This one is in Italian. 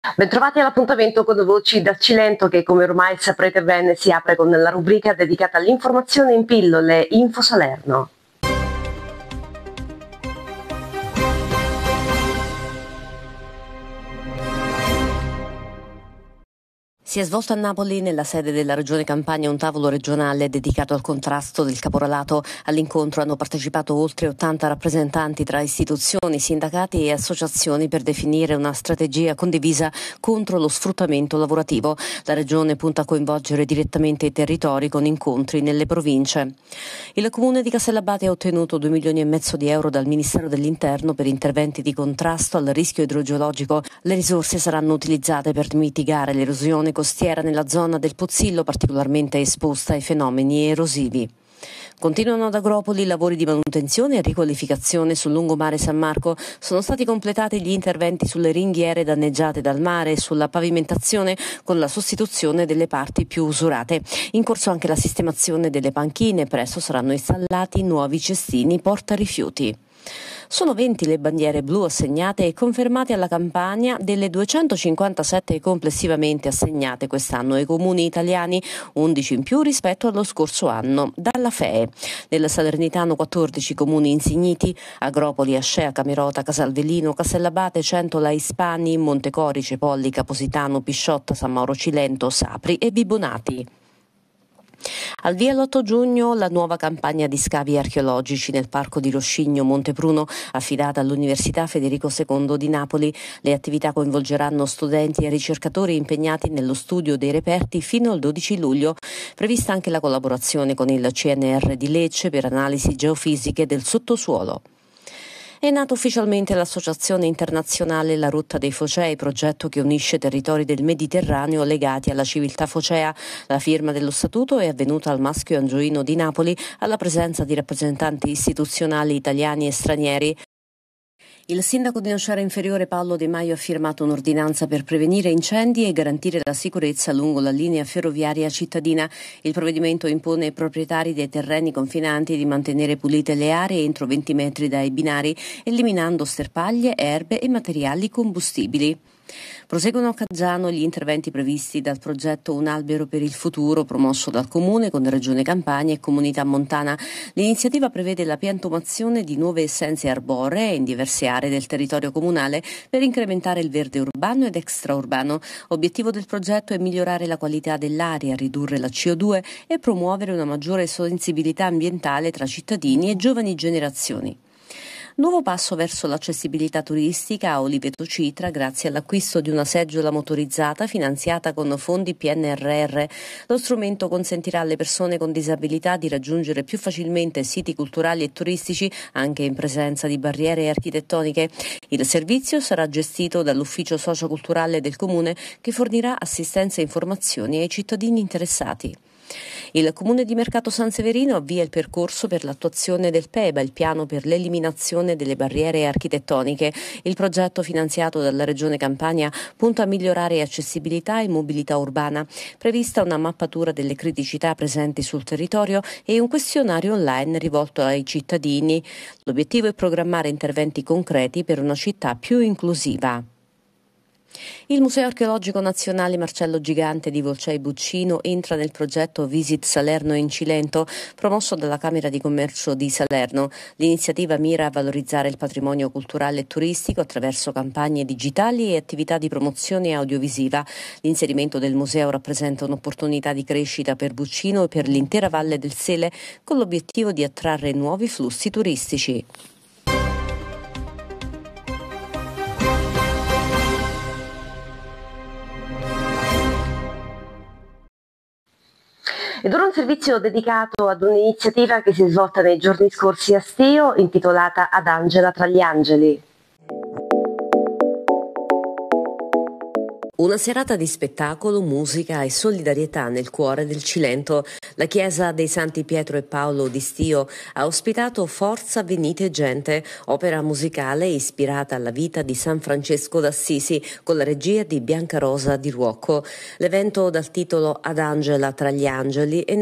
Bentrovati all'appuntamento con Voci dal Cilento che, come ormai saprete bene, si apre con la rubrica dedicata all'informazione in pillole Info Salerno. Si è svolto a Napoli, nella sede della Regione Campania, un tavolo regionale dedicato al contrasto del caporalato. All'incontro hanno partecipato oltre 80 rappresentanti tra istituzioni, sindacati e associazioni per definire una strategia condivisa contro lo sfruttamento lavorativo. La Regione punta a coinvolgere direttamente i territori con incontri nelle province. Il Comune di Castellabate ha ottenuto 2,5 milioni di euro dal Ministero dell'Interno per interventi di contrasto al rischio idrogeologico. Le risorse saranno utilizzate per mitigare l'erosione costiera nella zona del Pozzillo, particolarmente esposta ai fenomeni erosivi. Continuano ad Agropoli i lavori di manutenzione e riqualificazione sul lungomare San Marco. Sono stati completati gli interventi sulle ringhiere danneggiate dal mare e sulla pavimentazione con la sostituzione delle parti più usurate. In corso anche la sistemazione delle panchine. Presto saranno installati nuovi cestini porta-rifiuti. Sono 20 le bandiere blu assegnate e confermate alla Campania delle 257 complessivamente assegnate quest'anno ai comuni italiani, 11 in più rispetto allo scorso anno, dalla FEE. Nel Salernitano 14 comuni insigniti: Agropoli, Ascea, Camerota, Casalvellino, Castellabate, Centola, Ispani, Montecorice, Pollica, Positano, Pisciotta, San Mauro Cilento, Sapri e Vibonati. Al via l'8 giugno la nuova campagna di scavi archeologici nel parco di Roscigno Montepruno, affidata all'Università Federico II di Napoli. Le attività coinvolgeranno studenti e ricercatori impegnati nello studio dei reperti fino al 12 luglio. Prevista anche la collaborazione con il CNR di Lecce per analisi geofisiche del sottosuolo. È nata ufficialmente l'Associazione Internazionale La Rotta dei Focei, progetto che unisce territori del Mediterraneo legati alla civiltà focea. La firma dello statuto è avvenuta al Maschio Angioino di Napoli, alla presenza di rappresentanti istituzionali italiani e stranieri. Il sindaco di Nocera Inferiore Paolo De Maio ha firmato un'ordinanza per prevenire incendi e garantire la sicurezza lungo la linea ferroviaria cittadina. Il provvedimento impone ai proprietari dei terreni confinanti di mantenere pulite le aree entro 20 metri dai binari, eliminando sterpaglie, erbe e materiali combustibili. Proseguono a Caggiano gli interventi previsti dal progetto Un albero per il futuro, promosso dal Comune con Regione Campania e Comunità Montana. L'iniziativa prevede la piantumazione di nuove essenze arboree in diverse aree del territorio comunale per incrementare il verde urbano ed extraurbano. Obiettivo del progetto è migliorare la qualità dell'aria, ridurre la CO2 e promuovere una maggiore sensibilità ambientale tra cittadini e giovani generazioni. Nuovo passo verso l'accessibilità turistica a Oliveto Citra grazie all'acquisto di una seggiola motorizzata finanziata con fondi PNRR. Lo strumento consentirà alle persone con disabilità di raggiungere più facilmente siti culturali e turistici anche in presenza di barriere architettoniche. Il servizio sarà gestito dall'ufficio socioculturale del Comune che fornirà assistenza e informazioni ai cittadini interessati. Il Comune di Mercato San Severino avvia il percorso per l'attuazione del PEBA, il piano per l'eliminazione delle barriere architettoniche. Il progetto finanziato dalla Regione Campania punta a migliorare accessibilità e mobilità urbana. Prevista una mappatura delle criticità presenti sul territorio e un questionario online rivolto ai cittadini. L'obiettivo è programmare interventi concreti per una città più inclusiva. Il Museo Archeologico Nazionale Marcello Gigante di Volcei Buccino entra nel progetto Visit Salerno in Cilento, promosso dalla Camera di Commercio di Salerno. L'iniziativa mira a valorizzare il patrimonio culturale e turistico attraverso campagne digitali e attività di promozione audiovisiva. L'inserimento del museo rappresenta un'opportunità di crescita per Buccino e per l'intera Valle del Sele, con l'obiettivo di attrarre nuovi flussi turistici. Ed ora un servizio dedicato ad un'iniziativa che si è svolta nei giorni scorsi a Stio, intitolata Ad Angela tra gli angeli. Una serata di spettacolo, musica e solidarietà nel cuore del Cilento. La chiesa dei Santi Pietro e Paolo di Stio ha ospitato Forza Venite Gente, opera musicale ispirata alla vita di San Francesco d'Assisi, con la regia di Bianca Rosa di Ruocco. L'evento dal titolo Ad Angela tra gli angeli è